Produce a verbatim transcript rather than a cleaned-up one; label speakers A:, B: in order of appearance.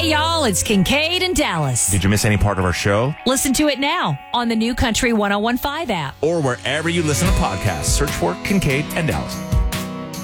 A: Hey, y'all, it's Kincaid and Dallas.
B: Did you miss any part of our show?
A: Listen to it now on the new Country ten fifteen app.
B: Or wherever you listen to podcasts. Search for Kincaid and Dallas.